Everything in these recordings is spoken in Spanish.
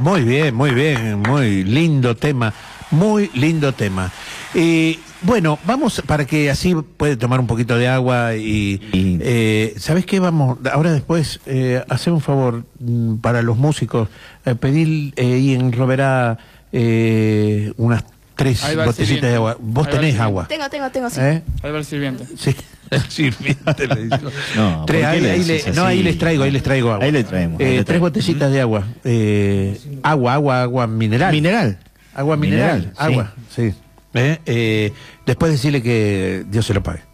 Muy bien, muy lindo tema, muy lindo tema. Bueno, vamos, para que así puede tomar un poquito de agua y ¿sabes qué? Vamos, ahora después, hacer un favor para los músicos, pedir y en Roberá unas 3 botellitas de agua. ¿Vos tenés agua? Tengo, sí. Ahí va el sirviente. Sí, el sirviente le dijo. No, ahí les traigo agua. Ahí le traemos. 3 botellitas de agua. Agua mineral. ¿Mineral? Agua mineral, sí. agua, sí. Después decirle que Dios se lo pague.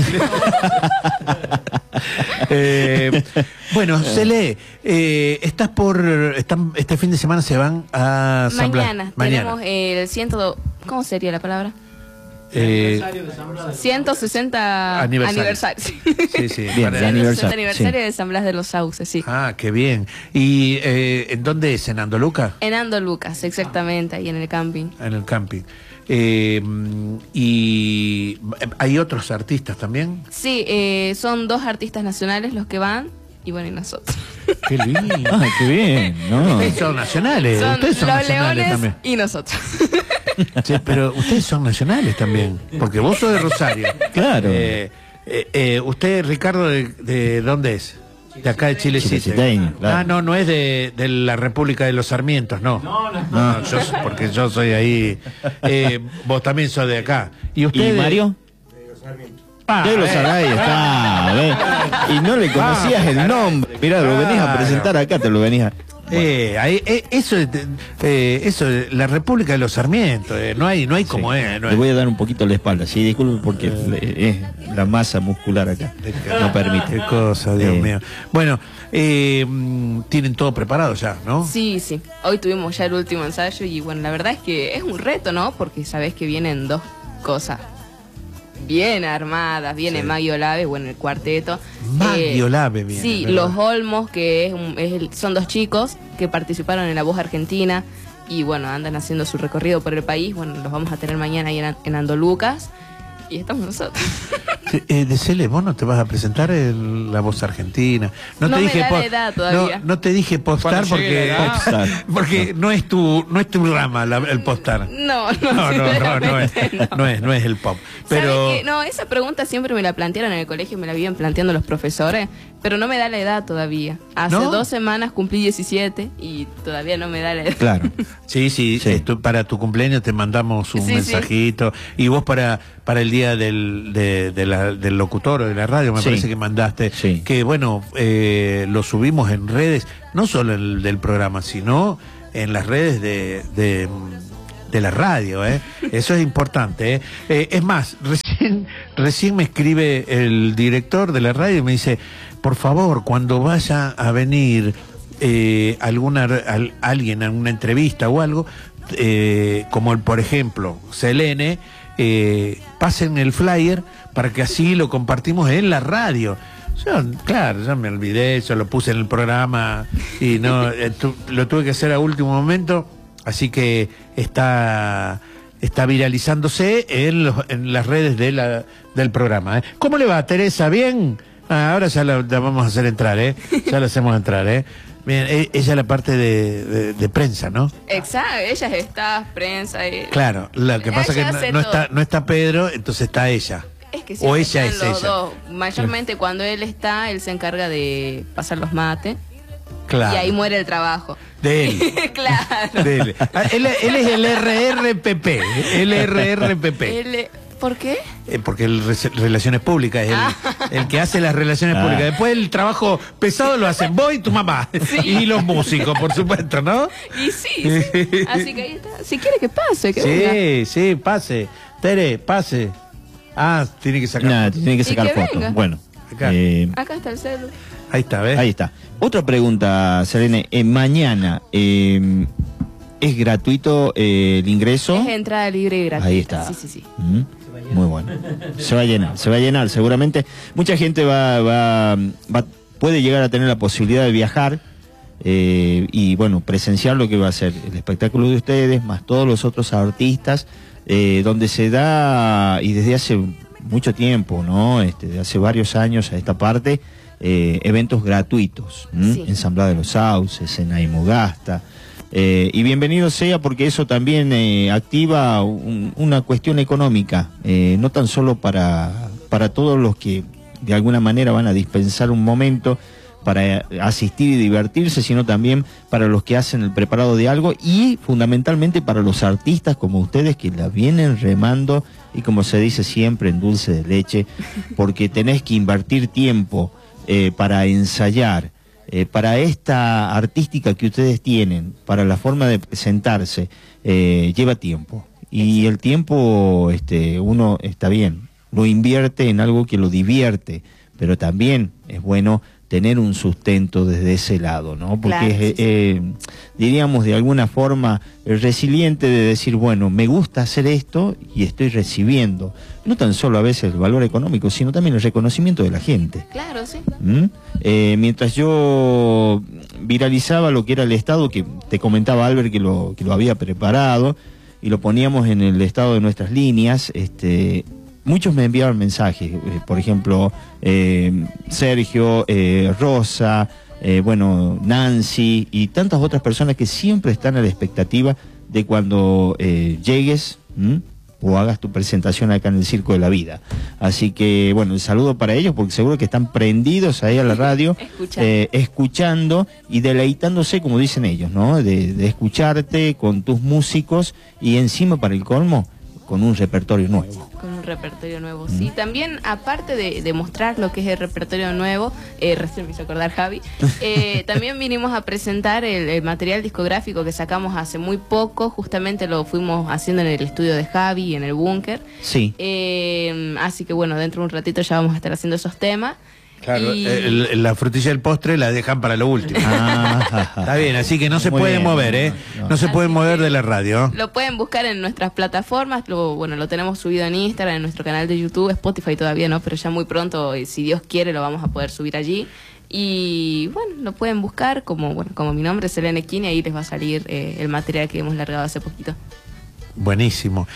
Bueno, Cele, este fin de semana se van a San Blas. Mañana tenemos el ¿cómo sería la palabra? 160 aniversario. Sí. Bien, de aniversario. Aniversario de San Blas de los Sauces, sí. Ah, qué bien. ¿Y en dónde es? ¿En Andoluca? En Andolucas, exactamente, ahí en el camping. En el camping. ¿Y hay otros artistas también? Sí, son 2 artistas nacionales los que van, y bueno, y nosotros. Qué lindo. Ah, qué bien. No. Ustedes son nacionales. Ustedes son los nacionales Leones también. y nosotros. Sí, pero ustedes son nacionales también, porque vos sos de Rosario. Claro. ¿Usted, Ricardo, de dónde es? De acá de Chileciteño, claro. Ah, no es de la República de los Sarmientos, no. No, porque yo soy ahí. Vos también sos de acá. ¿Y usted? ¿Y Mario? De los Sarmientos, está. Y no le conocías el nombre. Mirá, lo venís a presentar acá, te lo venís a... Eso es la República de los Sarmientos, no hay como es. Le voy a dar un poquito la espalda, sí, disculpe porque la masa muscular acá no permite. Qué cosa, Dios mío. Bueno, tienen todo preparado ya, ¿no? Sí. Hoy tuvimos ya el último ensayo y bueno, la verdad es que es un reto, ¿no? Porque sabés que vienen 2 cosas bien armadas, viene Maggie Olave, bueno, el cuarteto. Maggie Olave viene. Sí, ¿verdad? Los Olmos, que son 2 chicos que participaron en La Voz Argentina y bueno, andan haciendo su recorrido por el país. Bueno, los vamos a tener mañana ahí en Andolucas y estamos nosotros. Decele, vos no te vas a presentar en La Voz Argentina. No te dije la edad todavía. No te dije postar porque no es tu rama el postar. No es el pop. Pero no, esa pregunta siempre me la plantearon en el colegio, me la viven planteando los profesores, pero no me da la edad todavía. Hace 2 semanas cumplí 17 y todavía no me da la edad. Claro. Sí. Para tu cumpleaños te mandamos un mensajito. Y vos para el día del locutor o de la radio, me parece que mandaste, que bueno, lo subimos en redes, no solo el del programa, sino en las redes de la radio, eso es importante, es más, recién me escribe el director de la radio y me dice, por favor, cuando vaya a venir alguien a una entrevista o algo, como por ejemplo Selene, pasen el flyer para que así lo compartimos en la radio. Claro, ya me olvidé, yo lo puse en el programa y no lo tuve que hacer a último momento, así que está viralizándose en las redes del programa. ¿Cómo le va, Teresa? ¿Bien? Ahora ya la vamos a hacer entrar, ya la hacemos entrar, Bien, ella es la parte de prensa, ¿no? Exacto, ella es staff, prensa. Claro, lo que pasa es que no está Pedro, entonces está ella. Es que o ella es ella. Dos. Mayormente cuando él está, él se encarga de pasar los mates. Claro. Y ahí muere el trabajo. De él. Claro. De él. Él es el RRPP. ¿Por qué? Porque el Relaciones Públicas es el que hace las relaciones públicas. Después el trabajo pesado lo hacen vos y tu mamá. Sí. Y los músicos, por supuesto, ¿no? Y sí. Así que ahí está. Si quiere que pase, que venga. Sí, pase. Tere, pase. Tiene que sacar fotos. Tiene que sacar fotos. Venga. Bueno. Acá está el celu. Ahí está, ¿ves? Ahí está. Otra pregunta, Selene. Mañana, ¿es gratuito el ingreso? Es entrada libre y gratuita. Ahí está. Sí. Muy bueno. Se va a llenar seguramente. Mucha gente puede llegar a tener la posibilidad de viajar y bueno, presenciar lo que va a ser el espectáculo de ustedes, más todos los otros artistas, donde se da, y desde hace mucho tiempo, ¿no? De hace varios años a esta parte, eventos gratuitos, Sí. en San Blas de los Sauces, en Aimogasta, Y bienvenido sea, porque eso también activa una cuestión económica, no tan solo para todos los que de alguna manera van a dispensar un momento para asistir y divertirse, sino también para los que hacen el preparado de algo y fundamentalmente para los artistas como ustedes que la vienen remando y, como se dice siempre, en dulce de leche, porque tenés que invertir tiempo para ensayar, para esta artística que ustedes tienen, para la forma de presentarse, lleva tiempo. Y el tiempo uno está bien, lo invierte en algo que lo divierte, pero también es bueno tener un sustento desde ese lado, ¿no? Porque claro, diríamos de alguna forma resiliente de decir, bueno, me gusta hacer esto y estoy recibiendo, no tan solo a veces el valor económico, sino también el reconocimiento de la gente. Claro, sí. Mientras yo viralizaba lo que era el estado, que te comentaba Albert que lo había preparado, y lo poníamos en el estado de nuestras líneas, muchos me enviaban mensajes, por ejemplo, Sergio, Rosa, Nancy y tantas otras personas que siempre están a la expectativa de cuando llegues o hagas tu presentación acá en el Circo de la Vida. Así que, bueno, el saludo para ellos, porque seguro que están prendidos ahí a la radio, escuchando y deleitándose, como dicen ellos, ¿no? De escucharte con tus músicos y encima, para el colmo, con un repertorio nuevo. Con un repertorio nuevo, sí. También, aparte de mostrar lo que es el repertorio nuevo, recién me hizo acordar Javi, también vinimos a presentar el material discográfico que sacamos hace muy poco, justamente lo fuimos haciendo en el estudio de Javi, en el búnker. Sí. Así que bueno, dentro de un ratito ya vamos a estar haciendo esos temas. Claro, la frutilla del postre la dejan para lo último. Está bien, así que no se pueden mover, no se pueden mover de la radio. Lo pueden buscar en nuestras plataformas, lo tenemos subido en Instagram, en nuestro canal de YouTube, Spotify todavía no, pero ya muy pronto, si Dios quiere, lo vamos a poder subir allí. Y bueno, lo pueden buscar como mi nombre es Elena Equini, ahí les va a salir el material que hemos largado hace poquito. Buenísimo.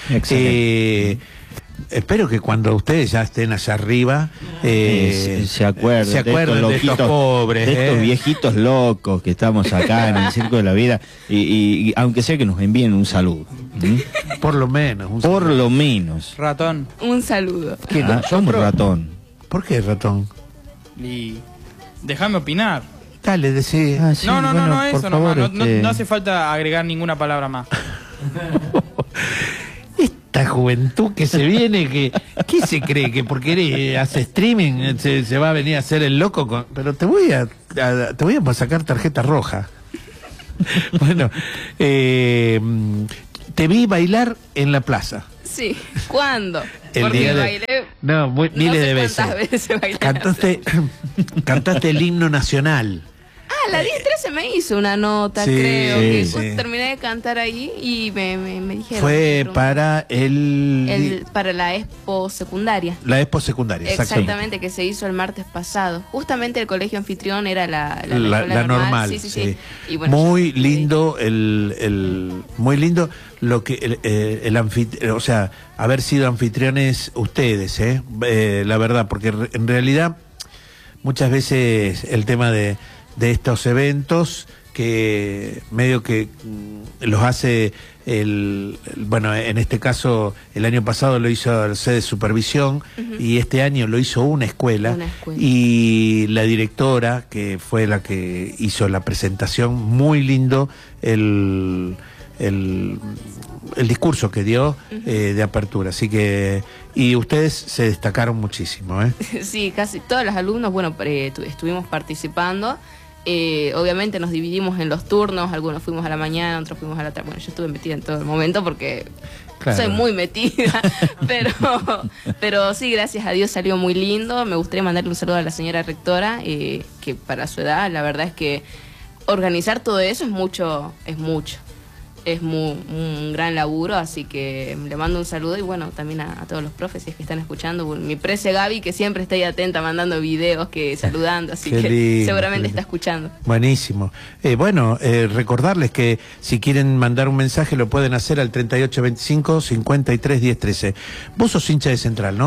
Espero que cuando ustedes ya estén allá arriba se acuerden de estos pobres, de estos viejitos locos que estamos acá en el Circo de la Vida, y aunque sea que nos envíen un saludo. Por lo menos. Por lo menos. Ratón. Un saludo. Somos Ratón. ¿Por qué Ratón? Y déjame opinar. Dale, decí. Sí, no, eso nomás. No hace falta agregar ninguna palabra más. Esta juventud que se viene, ¿qué se cree? Que porque hace streaming se va a venir a hacer el loco pero te voy a sacar tarjeta roja. Bueno, te vi bailar en la plaza. Sí, ¿cuándo? Porque bailé miles de veces. Cantaste el himno nacional. La 10-13 me hizo una nota, creo, que justo terminé de cantar ahí y me dijeron... Fue para para la expo secundaria. La expo secundaria, exactamente, que se hizo el martes pasado. Justamente el colegio anfitrión era la normal. Sí. Y bueno, muy lindo, muy lindo lo que el anfitrión, o sea, haber sido anfitriones ustedes, la verdad, porque en realidad muchas veces el tema de estos eventos que medio que los hace en este caso el año pasado lo hizo el sede de supervisión y este año lo hizo una escuela y la directora, que fue la que hizo la presentación, muy lindo el discurso que dio de apertura, así que y ustedes se destacaron muchísimo, Sí, casi todos los alumnos, estuvimos participando. Obviamente nos dividimos en los turnos, algunos fuimos a la mañana, otros fuimos a la tarde. Bueno, yo estuve metida en todo el momento porque soy muy metida, pero sí, gracias a Dios salió muy lindo. Me gustaría mandarle un saludo a la señora rectora, que para su edad, la verdad es que organizar todo eso es mucho. Es un gran laburo, así que le mando un saludo y bueno, también a todos los profes que están escuchando, mi prece Gaby, que siempre está ahí atenta mandando videos, saludando, así que lindo, seguramente está escuchando. Buenísimo. Recordarles que si quieren mandar un mensaje lo pueden hacer al 3825-531013. Vos sos hincha de Central, ¿no?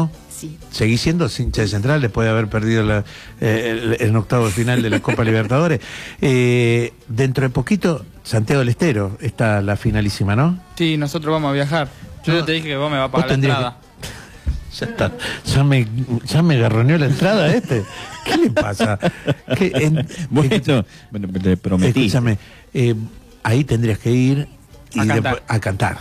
sí. ¿Seguís siendo hincha de Central después de haber perdido el octavo de final de la Copa Libertadores? Dentro de poquito, Santiago del Estero está la finalísima, ¿no? Sí, nosotros vamos a viajar. Yo ya te dije que vos me vas a pagar la entrada. Ya está. Ya me garroneó la entrada este. ¿Qué le pasa? Bueno, te prometí. Escúchame, ahí tendrías que ir a cantar.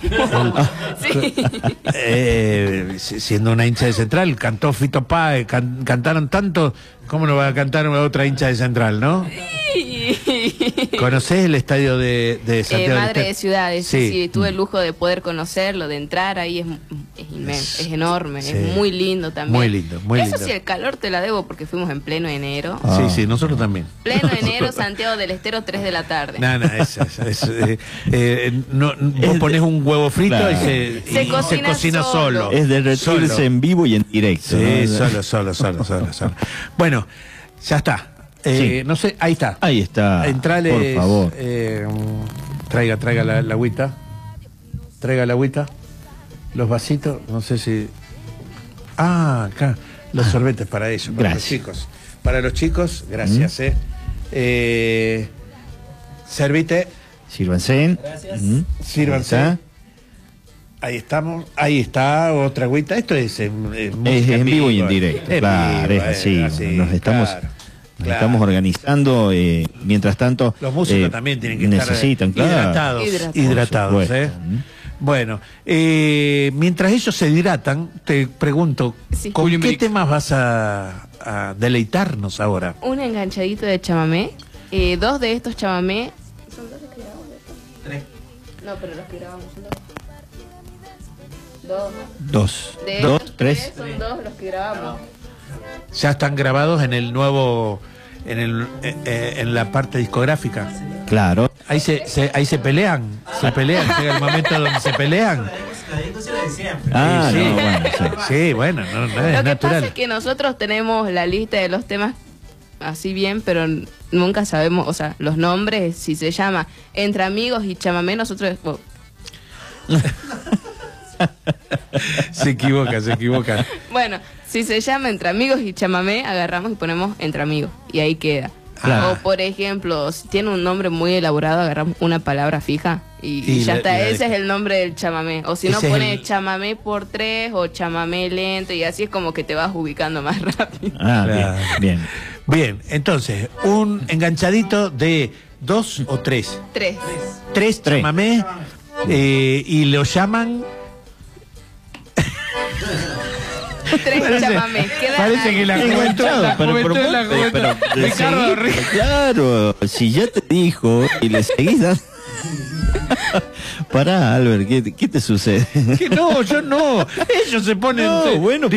Sí. Siendo una hincha de Central, cantó Fito Páez, cantaron tanto, ¿cómo no va a cantar otra hincha de Central, no? ¿Conocés el estadio de Santiago Madre de Ciudades? Sí, tuve el Mm. lujo de poder conocerlo, de entrar ahí, es inmenso, es enorme, sí. Es muy lindo también. Muy lindo, muy lindo. Eso sí, el calor te la debo porque fuimos en pleno enero. Sí, nosotros también. Pleno enero, Santiago del Estero, 3 de la tarde. Vos ponés un huevo frito, claro, y se cocina solo. Es derretirse en vivo y en directo. Sí, ¿no? solo. Bueno, ya está. Sí. No sé, ahí está. Ahí está. Entrale, por favor. Traiga la agüita. Traiga la agüita. Los vasitos, no sé si... acá, los sorbetes para ellos, para Gracias. los chicos. Para los chicos, gracias, servite. Sírvanse. Sírvanse. Ahí estamos. Ahí está, otra agüita. Esto es música en vivo y en directo. Claro, es así. Nos estamos organizando. Mientras tanto, los músicos también tienen que necesitan, estar hidratados. Bueno, mientras ellos se hidratan, te pregunto, ¿con qué temas vas a deleitarnos ahora? Un enganchadito de chamamé. 2 de estos chamamé. ¿Son 2 los que grabamos? 3. No, pero los que grabamos son 2. 2, 3. Son 2 los que grabamos. Ya están grabados en el nuevo, en la parte discográfica. Claro. Ahí se pelean, llega el momento donde se pelean. Sí, bueno, no es Lo que natural. pasa es que nosotros tenemos la lista de los temas así bien, pero nunca sabemos, o sea, los nombres, si se llama Entre Amigos y Chamamé, nosotros... Se equivoca. Bueno, si se llama Entre Amigos y Chamamé, agarramos y ponemos Entre Amigos, y ahí queda. Claro. O por ejemplo, si tiene un nombre muy elaborado, agarramos una palabra fija y ya está, ese es el nombre del chamamé. O si no, pone chamamé por 3 o chamamé lento, y así es como que te vas ubicando más rápido. Bien. Bien, entonces, un enganchadito de 2 o 3. 3. 3 chamamé, y lo llaman... 3 chamamé. Parece que la juventud... Claro, si ya te dijo y le seguís dando... Pará, Albert, ¿qué te sucede? Que no, yo no. Ellos se ponen... No, bueno,